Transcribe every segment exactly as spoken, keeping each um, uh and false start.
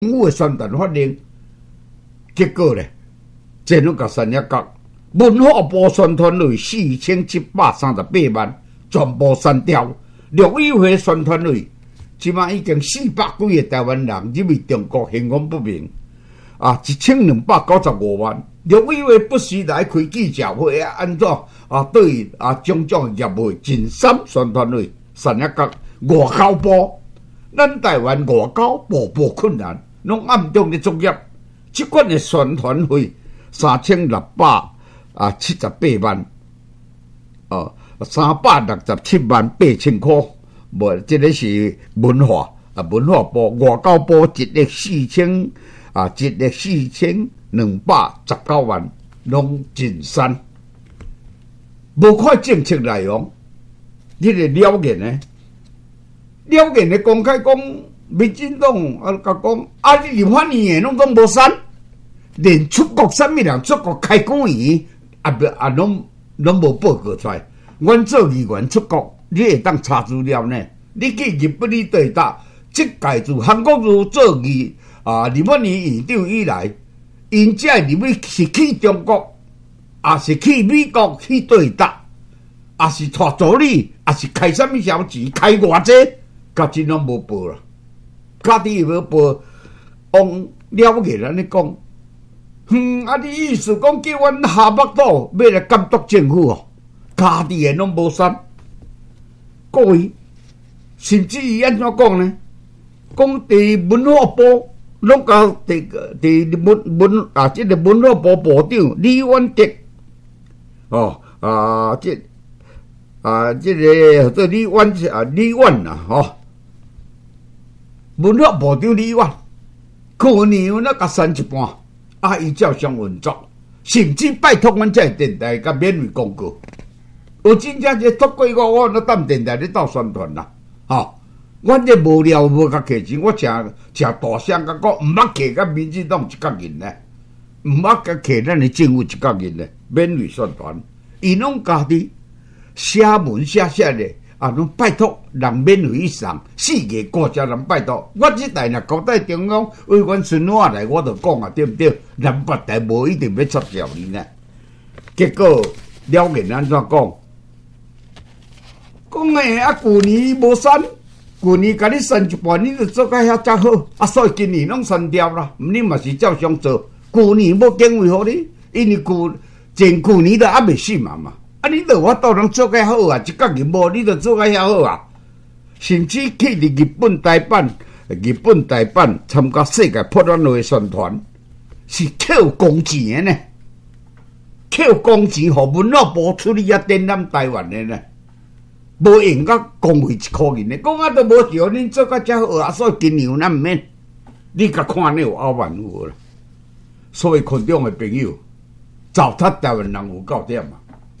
政府的宣传法令，结果咧，真拢甲三亚角文化部宣传费四千七百三十八万全部删掉，陆委会宣传费即马已经四百几个台湾人入去中国行踪不明，啊，一千两百九十五万。陆委会不时来开记者会啊，安怎啊？对啊，种种业务真三宣传费，三亚角外交部，咱台湾外交步步困难，拢暗中咧作业。即款的宣传费三千六百啊七十八万，哦，三百六十七万八千块。无，这个是文化啊，文化部、外交部一亿四千啊，一亿四千两百十九万，拢尽删。无看政策内容，你个了解呢？了解的公开讲，民进党啊，甲讲啊，你立法院的拢总无删，连出国啥物人出国开讲员啊，啊，拢拢无报告出来。阮做议员出国。你会当查资料呢？你去日本你对答，即届自韩国瑜做议啊，日本院院长以来，因只入去是去中国，也是去美国去对答，也是带助理，也是开什么小钱，开偌济，家己拢无报啦。家己无报，往了解咱咧讲，哼，啊，你意思讲叫阮下北岛要来监督政府哦？家己诶拢无删。各位，甚至于安怎讲呢？讲伫文化部，拢甲伫伫文文啊，即、这个文化部部长李婉德，哦啊，即啊，即、这个做李婉啊，李婉啊，吼，文化部长李婉，去年那甲删一半，啊，伊照常运作，甚至拜托阮这电台甲免费广告。有真正是足过我，我那当电台咧斗宣传啦，吼、哦！阮这无聊无甲客钱，我诚诚大声甲讲，毋捌客甲民进党一角银咧，毋捌甲客咱的政府一角银咧，免费宣传，伊拢家己写文写写咧，啊，拢拜托人免费上，四个国家人拜托，我即代若国台中央委员孙华来，我就讲啊，对不对？人别台无一定要插条你呢，结果了解安怎讲？讲诶，啊，旧年无删，旧年甲你删一半，你就做甲遐则好，啊，所以今年拢删掉啦。你嘛是照常做，旧年无经费互你，因为旧前旧年都还未死嘛嘛，啊，你都法度通做甲好啊，一角日无，你就做甲遐好啊。甚至去伫日本台版，日本台版参加世界博览会宣传，是扣工钱诶呢，扣工钱，互文化部处理啊，展览台湾诶呢。无用甲公费一箍银的，讲啊都无叫恁做甲遮好啊，所以今年咱毋免，你甲看你有傲慢有啦。所以群众的朋友，糟蹋台湾人有够点啊！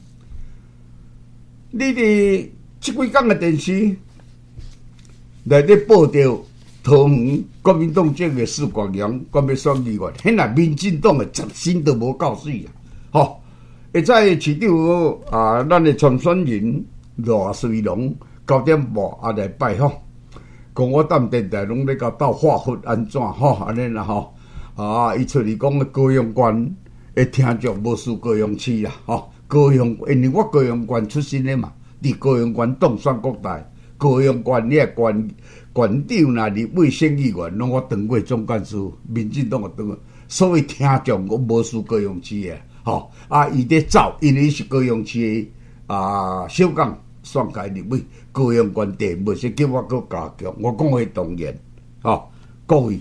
你伫即几工的电视内底报道桃园国民党这个四光阳关要选议员，迄若民进党的十心都无够水啊！吼，会在市长啊，咱的参选人。罗水龙九点半啊来拜访，讲我当电台拢咧甲斗化学安怎吼安尼啦吼啊！伊出嚟讲个高雄县会听着无输高雄市啦吼，高雄因为我高雄县出身的嘛，伫高雄县当选国大，高雄县你个县县长呐，立委选议员，拢我当过总干事，民进党个当过，所以听着我无输高雄市的吼啊！伊咧走，因为是高雄市啊小港。选开入去高雄县地，无说叫我搁加强，我讲迄当然，吼、哦，各位，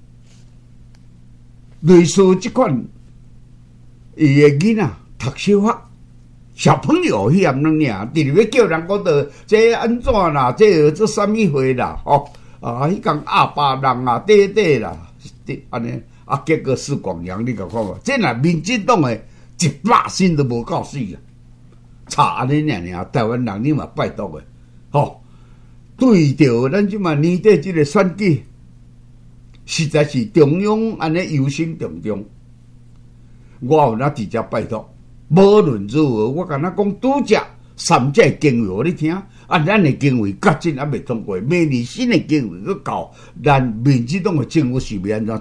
类似即款，伊个囡仔读小学，小朋友迄样能尔，直直要叫人讲到这安怎啦，这这什么会啦，吼、哦，啊，迄讲阿爸人啊，爹爹啦，安尼，啊，结果四广阳，你甲看无？这若民进党诶，一百心都无够死啊！差安尼尔尔，台湾人你嘛拜托诶，吼！对着咱即嘛年底即个选举，实在是中央安尼忧心忡忡。我有哪直接拜托，无论如何，我甲咱讲拄则三只经费互你听，啊，咱诶经费甲真还未通过，明年新诶经费去搞，咱民进党诶政府是要安怎